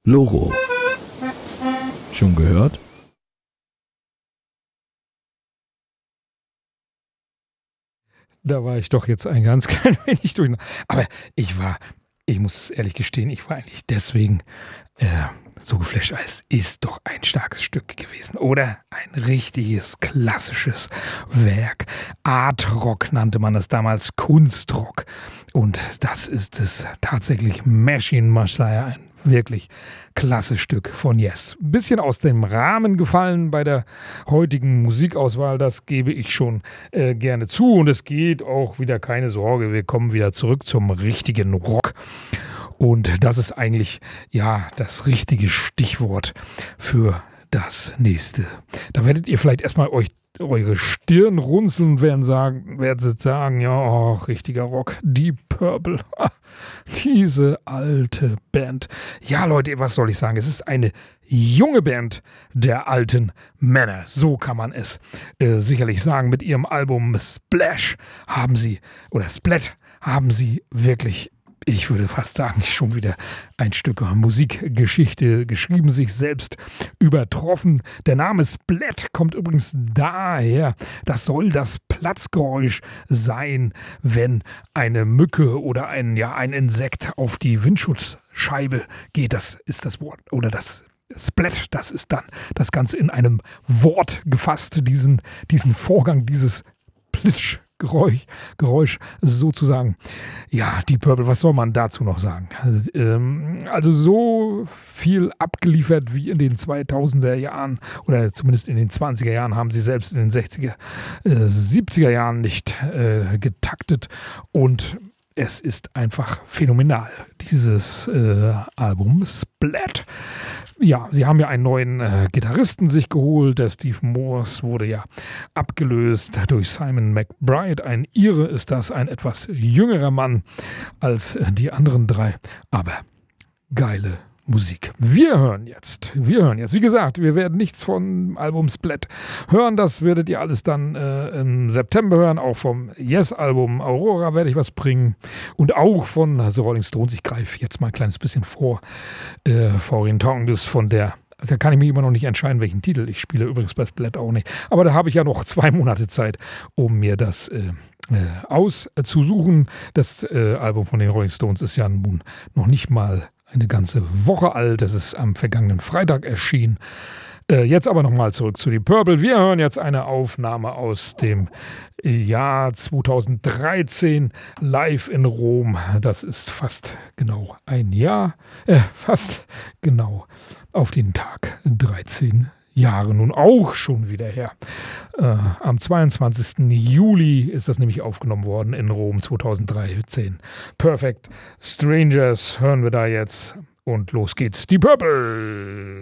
Loro. Schon gehört? Da war ich doch jetzt ein ganz klein wenig durch. Aber ich muss es ehrlich gestehen, ich war eigentlich deswegen so geflasht. Es ist doch ein starkes Stück gewesen, oder? Ein richtiges, klassisches Werk. Art-Rock nannte man es damals, Kunstrock. Und das ist es tatsächlich. Machine Messiah, ein wirklich klasse Stück von Yes. Ein bisschen aus dem Rahmen gefallen bei der heutigen Musikauswahl, das gebe ich schon gerne zu. Und es geht auch wieder, keine Sorge, wir kommen wieder zurück zum richtigen Rock. Und das ist eigentlich, ja, das richtige Stichwort für das nächste. Da werdet ihr vielleicht erstmal eure Stirn runzeln und werdet sagen, ja, oh, richtiger Rock, Deep Purple, diese alte Band. Ja, Leute, was soll ich sagen? Es ist eine junge Band der alten Männer. So kann man es sicherlich sagen. Mit ihrem Album Splat haben sie wirklich, ich würde fast sagen, schon wieder ein Stück Musikgeschichte geschrieben, sich selbst übertroffen. Der Name Splat kommt übrigens daher, das soll das Platzgeräusch sein, wenn eine Mücke oder ein Insekt auf die Windschutzscheibe geht. Das ist das Wort, oder das Splat, das ist dann das Ganze in einem Wort gefasst, diesen Vorgang, dieses Geräusch sozusagen. Ja, Deep Purple, was soll man dazu noch sagen? Also so viel abgeliefert wie in den 2000er Jahren oder zumindest in den 20er Jahren haben sie selbst in den 60er, 70er Jahren nicht getaktet und es ist einfach phänomenal, dieses Album Splat. Ja, sie haben ja einen neuen Gitarristen sich geholt. Der Steve Morse wurde ja abgelöst durch Simon McBride. Ein Ire ist das, ein etwas jüngerer Mann als die anderen drei. Aber geile Musik. Wir hören jetzt. Wie gesagt, wir werden nichts vom Album Splat hören. Das werdet ihr alles dann im September hören. Auch vom Yes-Album Aurora werde ich was bringen. Und auch von The Rolling Stones. Ich greife jetzt mal ein kleines bisschen vor. Foreign Tongues von der. Da kann ich mich immer noch nicht entscheiden, welchen Titel ich spiele. Übrigens bei Splat auch nicht. Aber da habe ich ja noch 2 Monate Zeit, um mir das auszusuchen. Das Album von den Rolling Stones ist ja nun noch nicht mal eine ganze Woche alt. Das ist am vergangenen Freitag erschienen. Jetzt aber nochmal zurück zu Deep Purple. Wir hören jetzt eine Aufnahme aus dem Jahr 2013 live in Rom. Das ist fast genau ein Jahr, fast genau auf den Tag 13 Jahre nun auch schon wieder her. Am 22. Juli ist das nämlich aufgenommen worden in Rom 2013. Perfect Strangers hören wir da jetzt und los geht's. Deep Purple!